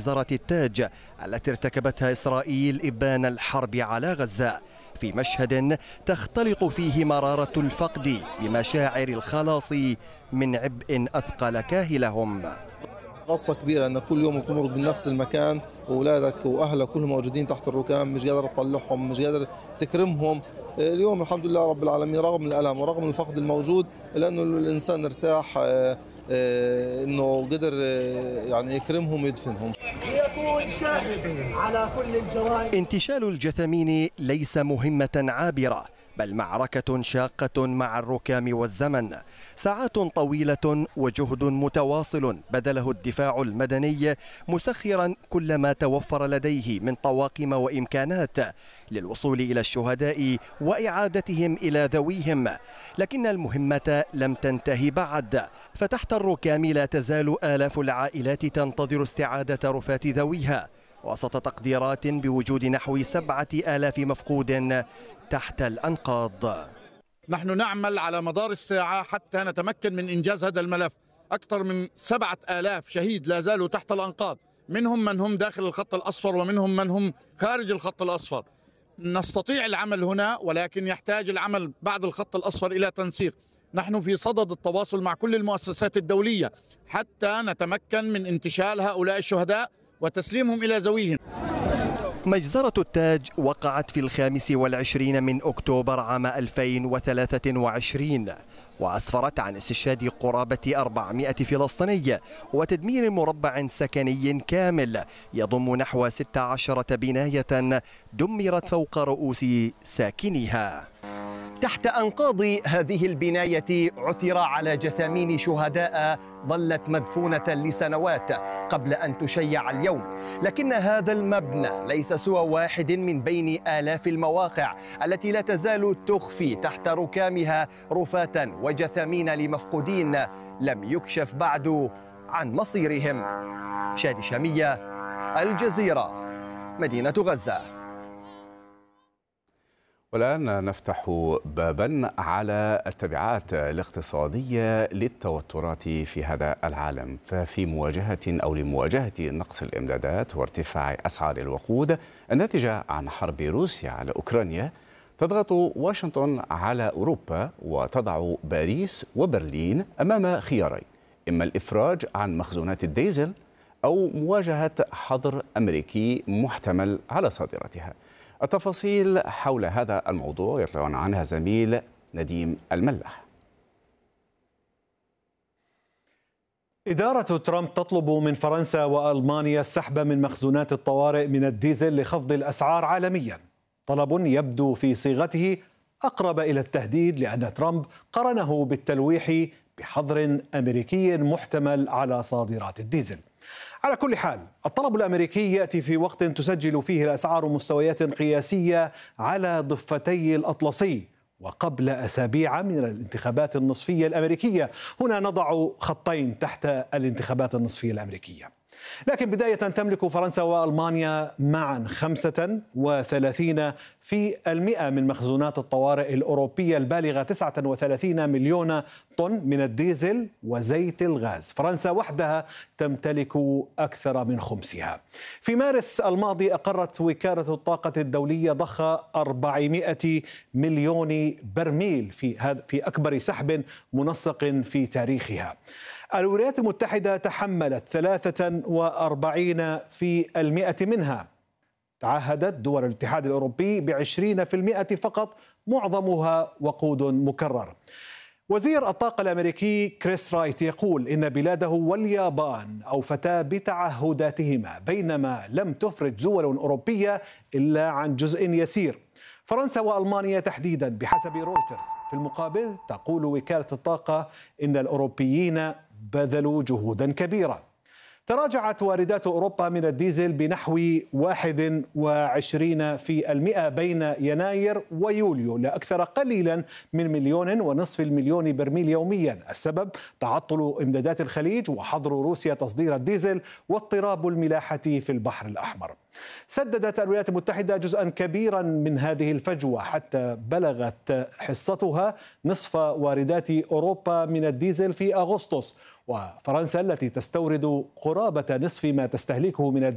مجزرة التاج التي ارتكبتها إسرائيل إبان الحرب على غزة، في مشهد تختلط فيه مرارة الفقد بمشاعر الخلاص من عبء أثقل كاهلهم. قصة كبيرة أن كل يوم بتمرق بنفس المكان وأولادك وأهلك كلهم موجودين تحت الركام، مش قادر تطلعهم، مش قادر تكرمهم. اليوم الحمد لله رب العالمين رغم الألم ورغم الفقد الموجود إلا أنه الإنسان ارتاح أنه قدر يعني يكرمهم ويدفنهم. ليكون شاهدا على كل الجرائم. انتشال الجثامين ليس مهمة عابرة، بل معركة شاقة مع الركام والزمن، ساعات طويلة وجهد متواصل بذله الدفاع المدني مسخرا كل ما توفر لديه من طواقم وإمكانات للوصول إلى الشهداء وإعادتهم إلى ذويهم. لكن المهمة لم تنتهي بعد، فتحت الركام لا تزال آلاف العائلات تنتظر استعادة رفات ذويها وسط تقديرات بوجود نحو 7000 مفقود تحت الأنقاض. نحن نعمل على مدار الساعة حتى نتمكن من إنجاز هذا الملف. أكثر من 7000 شهيد لا زالوا تحت الأنقاض، منهم من هم داخل الخط الأصفر ومنهم من هم خارج الخط الأصفر. نستطيع العمل هنا، ولكن يحتاج العمل بعد الخط الأصفر إلى تنسيق. نحن في صدد التواصل مع كل المؤسسات الدولية حتى نتمكن من انتشال هؤلاء الشهداء وتسليمهم إلى ذويهم. مجزرة التاج وقعت في 25 من أكتوبر عام 2023 وأسفرت عن استشهاد قرابة 400 فلسطيني وتدمير مربع سكني كامل يضم نحو 16 بناية دمرت فوق رؤوس ساكنيها. تحت أنقاض هذه البناية عثر على جثامين شهداء ظلت مدفونة لسنوات قبل أن تشيع اليوم، لكن هذا المبنى ليس سوى واحد من بين آلاف المواقع التي لا تزال تخفي تحت ركامها رفاة وجثامين لمفقودين لم يكشف بعد عن مصيرهم. شادي شامية، الجزيرة، مدينة غزة. والآن نفتح بابا على التبعات الاقتصادية للتوترات في هذا العالم. ففي مواجهة أو لمواجهة نقص الإمدادات وارتفاع أسعار الوقود الناتجة عن حرب روسيا على أوكرانيا، تضغط واشنطن على أوروبا وتضع باريس وبرلين أمام خيارين: إما الإفراج عن مخزونات الديزل أو مواجهة حظر أمريكي محتمل على صادراتها. التفاصيل حول هذا الموضوع يطلع عنها زميل نديم الملاح. إدارة ترامب تطلب من فرنسا وألمانيا السحب من مخزونات الطوارئ من الديزل لخفض الأسعار عالميا، طلب يبدو في صيغته أقرب إلى التهديد، لأن ترامب قرنه بالتلويح بحظر أمريكي محتمل على صادرات الديزل. على كل حال، الطلب الأمريكي يأتي في وقت تسجل فيه الأسعار مستويات قياسية على ضفتي الأطلسي وقبل أسابيع من الانتخابات النصفية الأمريكية. هنا نضع خطين تحت الانتخابات النصفية الأمريكية. لكن بداية تملك فرنسا وألمانيا معا 35% من مخزونات الطوارئ الأوروبية البالغة 39 مليون طن من الديزل وزيت الغاز. فرنسا وحدها تمتلك أكثر من خمسها. في مارس الماضي أقرت وكالة الطاقة الدولية ضخ 400 مليون برميل في أكبر سحب منسق في تاريخها. الولايات المتحدة تحملت 43% منها. تعهدت دول الاتحاد الأوروبي ب20% فقط، معظمها وقود مكرر. وزير الطاقة الأمريكي كريس رايت يقول إن بلاده واليابان أوفتا بتعهداتهما، بينما لم تفرج دول أوروبية إلا عن جزء يسير. فرنسا وألمانيا تحديدا بحسب رويترز في المقابل تقول وكالة الطاقة إن الأوروبيين بذلوا جهودا كبيرة. تراجعت واردات أوروبا من الديزل بنحو 21% بين يناير ويوليو لأكثر قليلا من 1.5 مليون برميل يوميا. السبب تعطل إمدادات الخليج وحظر روسيا تصدير الديزل واضطراب الملاحة في البحر الأحمر. سددت الولايات المتحدة جزءا كبيرا من هذه الفجوة حتى بلغت حصتها نصف واردات أوروبا من الديزل في أغسطس، وفرنسا التي تستورد قرابة نصف ما تستهلكه من